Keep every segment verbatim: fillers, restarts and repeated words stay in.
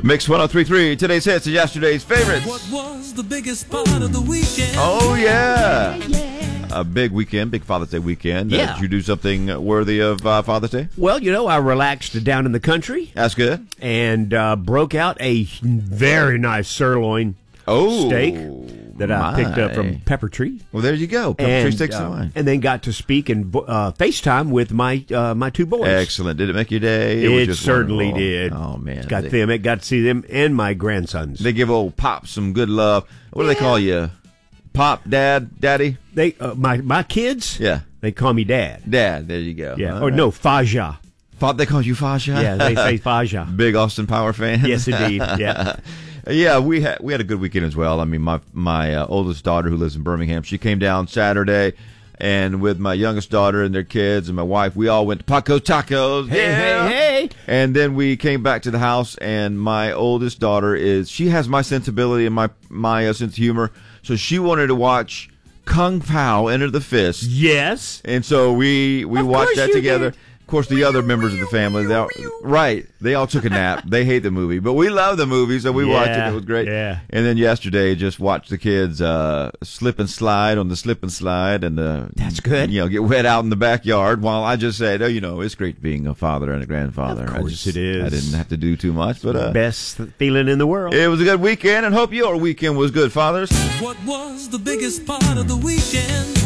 Mix one oh three point three, today's hits and yesterday's favorites. What was the biggest part of the weekend? Oh, yeah. A big weekend, big Father's Day weekend. Uh, Yeah. did you do something worthy of uh, Father's Day? Well, you know, I relaxed down in the country That's good. and uh, broke out a very nice sirloin Oh, steak that I my. picked up from Pepper Tree. Well, there you go. Pepper Tree Steaks and uh, Wine. and then got to speak and uh, FaceTime with my uh, my two boys. Excellent. Did it make your day? It, was just certainly wonderful. did. Oh, man. Got they, them. I got to see them and my grandsons. they give old Pop some good love. What do they call you? Pop, Dad, Daddy? They uh, my my kids. Yeah. They call me Dad. Dad, there you go. Yeah. All Or right. no, Faja. Fa- They call you Fasha? Yeah, they say Faja. Big Austin Power fan? Yes, indeed. Yeah. Yeah, we had we had a good weekend as well. I mean, my my uh, oldest daughter, who lives in Birmingham, she came down Saturday, and with my youngest daughter and their kids and my wife, we all went to Paco's Tacos. Hey, Yeah. hey, hey. And then we came back to the house, and my oldest daughter is she has my sensibility and my my uh, sense of humor, so she wanted to watch Kung Pao Enter the Fist, Yes. and so we we Of watched course that you together. did. Of course, the other members of the family, they all, right, they all took a nap. They hate the movie, but we love the movie, so we watched it. Yeah, It was great. yeah. And then yesterday, just watched the kids uh, slip and slide on the slip and slide, and uh, That's good. You know, get wet out in the backyard. While I just said, oh, you know, it's great being a father and a grandfather. Of I course just- it is. I didn't have to do too much, but uh, Best feeling in the world. it was a good weekend, and hope your weekend was good, fathers. What was the biggest part of the weekend?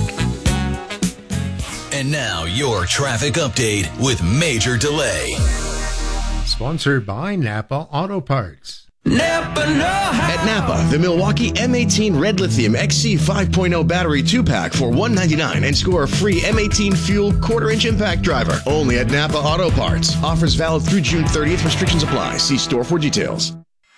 And now your traffic update with Major Delay. Sponsored by Napa Auto Parts. Napa know how. At Napa, the Milwaukee M eighteen Red Lithium X C five point oh battery two pack for one ninety-nine and score a free M eighteen Fuel quarter-inch impact driver. Only at Napa Auto Parts. Offers valid through June thirtieth. Restrictions apply. See store for details.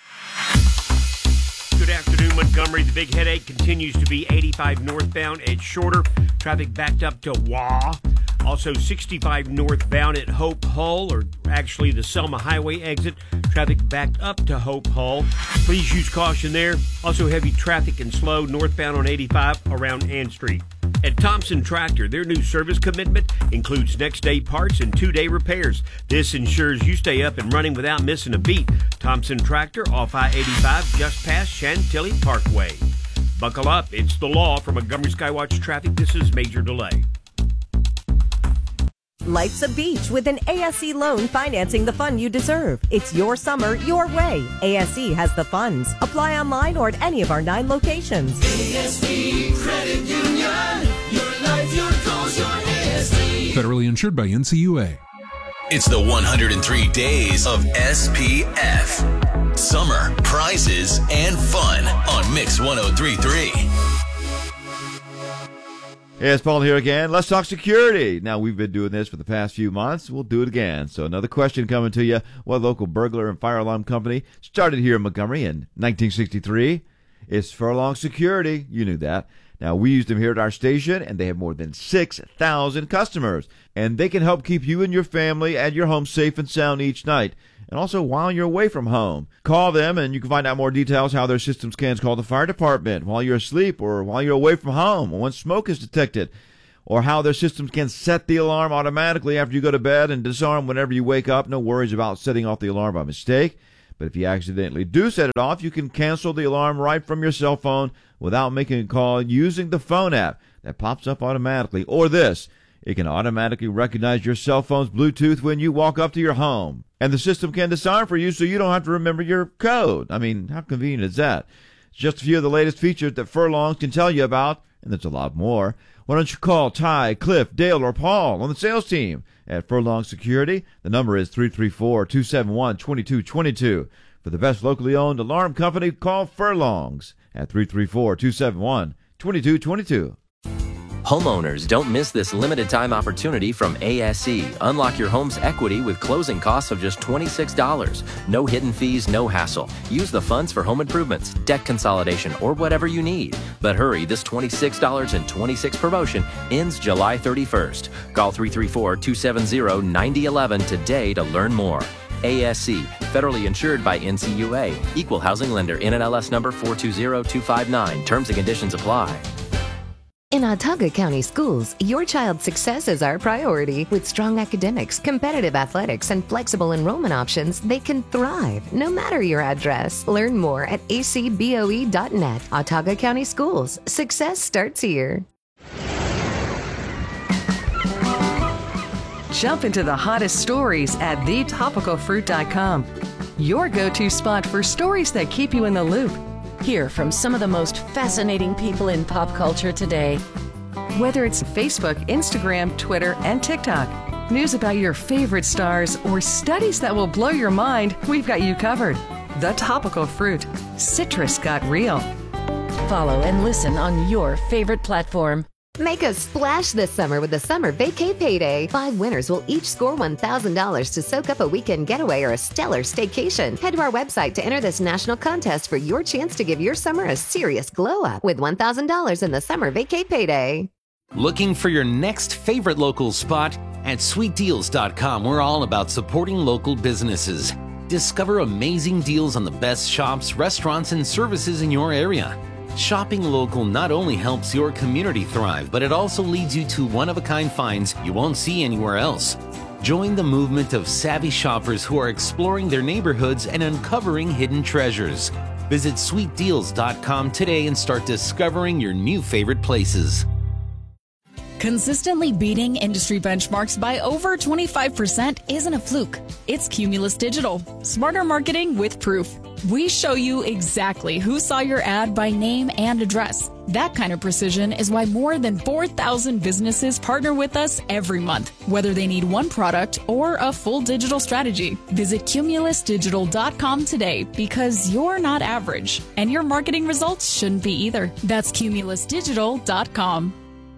Good afternoon, Montgomery. The big headache continues to be eighty-five northbound at Shorter. Traffic backed up to Wah. Also sixty-five northbound at Hope Hull, or actually the Selma Highway exit. Traffic backed up to Hope Hull. Please use caution there. Also heavy traffic and slow northbound on eighty-five around Ann Street. At Thompson Tractor, their new service commitment includes next-day parts and two-day repairs. This ensures you stay up and running without missing a beat. Thompson Tractor off I eighty-five just past Chantilly Parkway. Buckle up. It's the law. From Montgomery Skywatch Traffic, this is Major Delay. Life's a beach with an A S E loan financing the fun you deserve. It's your summer, your way. A S E has the funds. Apply online or at any of our nine locations. A S E Credit Union. Your life, your goals, your A S E. Federally insured by N C U A. It's the one hundred three days of S P F. Summer, prizes, and fun on Mix one oh three point three. Hey, it's Paul here again. Let's talk security. Now, we've been doing this for the past few months. We'll do it again. So another question coming to you. What local burglar and fire alarm company started here in Montgomery in nineteen sixty-three? It's Furlong Security. You knew that. Now, we use them here at our station, and they have more than six thousand customers. And they can help keep you and your family and your home safe and sound each night. And also while you're away from home. Call them, and you can find out more details how their systems can call the fire department while you're asleep or while you're away from home or when smoke is detected, or how their systems can set the alarm automatically after you go to bed and disarm whenever you wake up. No worries about setting off the alarm by mistake. But if you accidentally do set it off, you can cancel the alarm right from your cell phone without making a call using the phone app that pops up automatically. Or this, it can automatically recognize your cell phone's Bluetooth when you walk up to your home. And the system can disarm for you so you don't have to remember your code. I mean, how convenient is that? It's just a few of the latest features that Furlongs can tell you about, and there's a lot more. Why don't you call Ty, Cliff, Dale, or Paul on the sales team at Furlong Security? The number is three three four, two seven one, two two two two. For the best locally owned alarm company, call Furlongs at three three four, two seven one, two two two two. Homeowners, don't miss this limited time opportunity from A S E. Unlock your home's equity with closing costs of just twenty-six dollars. No hidden fees, no hassle. Use the funds for home improvements, debt consolidation, or whatever you need. But hurry, this twenty-six dollars and twenty-six cents promotion ends July thirty-first. Call three three four, two seven zero, nine zero one one today to learn more. A S E, federally insured by N C U A. Equal housing lender, N M L S number four two zero two five nine. Terms and conditions apply. In Autauga County Schools, your child's success is our priority. With strong academics, competitive athletics, and flexible enrollment options, they can thrive no matter your address. Learn more at a c b o e dot net. Autauga County Schools. Success starts here. Jump into the hottest stories at the topical fruit dot com. Your go-to spot for stories that keep you in the loop. Hear from some of the most fascinating people in pop culture today. Whether it's Facebook, Instagram, Twitter, and TikTok, news about your favorite stars, or studies that will blow your mind, we've got you covered. The Topical Fruit. Citrus got real. Follow and listen on your favorite platform. Make a splash this summer with the Summer Vacay Payday. Five winners will each score one thousand dollars to soak up a weekend getaway or a stellar staycation. Head to our website to enter this national contest for your chance to give your summer a serious glow up with one thousand dollars in the Summer Vacay Payday. Looking for your next favorite local spot? At sweet deals dot com, we're all about supporting local businesses. Discover amazing deals on the best shops, restaurants, and services in your area. Shopping local not only helps your community thrive, but it also leads you to one-of-a-kind finds you won't see anywhere else. Join the movement of savvy shoppers who are exploring their neighborhoods and uncovering hidden treasures. Visit sweet deals dot com today and start discovering your new favorite places. Consistently beating industry benchmarks by over twenty-five percent isn't a fluke. It's Cumulus Digital. Smarter marketing with proof. We show you exactly who saw your ad by name and address. That kind of precision is why more than four thousand businesses partner with us every month, whether they need one product or a full digital strategy. Visit cumulus digital dot com today because you're not average, and your marketing results shouldn't be either. That's cumulus digital dot com.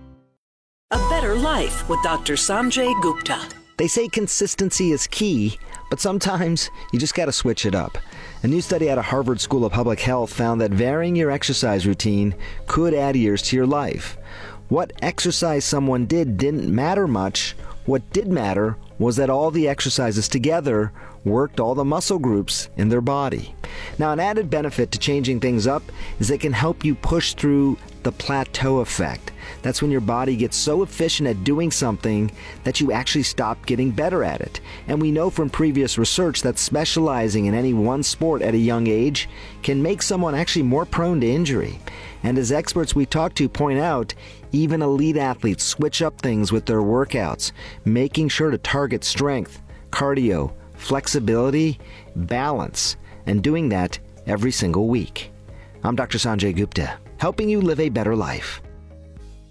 A Better Life with Doctor Sanjay Gupta. They say consistency is key, but sometimes you just got to switch it up. A new study out of Harvard School of Public Health found that varying your exercise routine could add years to your life. What exercise someone did didn't matter much. What did matter was that all the exercises together worked all the muscle groups in their body. Now, an added benefit to changing things up is it can help you push through the plateau effect. That's when your body gets so efficient at doing something that you actually stop getting better at it. And we know from previous research that specializing in any one sport at a young age can make someone actually more prone to injury. And as experts we talk to point out, even elite athletes switch up things with their workouts, making sure to target strength, cardio, flexibility, balance, and doing that every single week. I'm Doctor Sanjay Gupta, helping you live a better life.